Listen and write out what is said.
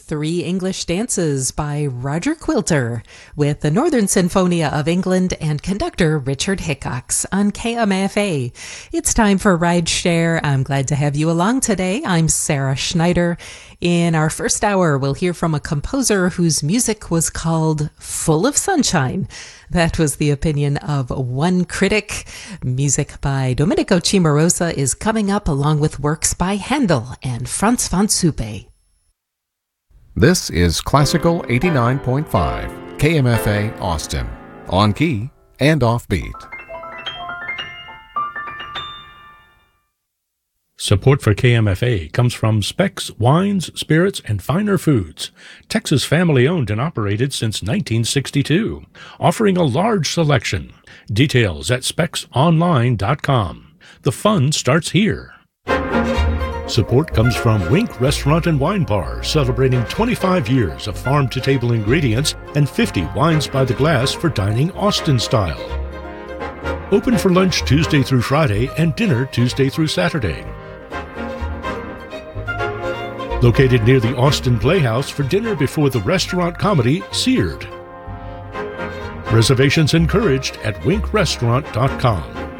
Three English Dances by Roger Quilter with the Northern Sinfonia of England and conductor Richard Hickox on KMFA. It's time for Ride Share. I'm glad to have you along today. I'm Sarah Schneider. In our first hour, we'll hear from a composer whose music was called Full of Sunshine. That was the opinion of one critic. Music by Domenico Cimarosa is coming up, along with works by Handel and Franz von Suppe. This is Classical 89.5, KMFA Austin, on key and offbeat. Support for KMFA comes from Specs Wines, Spirits, and Finer Foods, Texas family-owned and operated since 1962, offering a large selection. Details at specsonline.com. The fun starts here. Support comes from Wink Restaurant and Wine Bar, celebrating 25 years of farm-to-table ingredients and 50 wines by the glass for dining Austin style. Open for lunch Tuesday through Friday and dinner Tuesday through Saturday. Located near the Austin Playhouse for dinner before the restaurant comedy Seared. Reservations encouraged at winkrestaurant.com.